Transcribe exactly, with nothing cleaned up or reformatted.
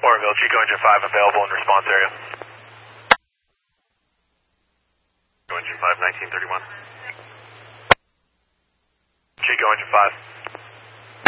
Oroville, Chico Engine five available in response area. Chico Engine five, nineteen thirty-one. Chico Engine five.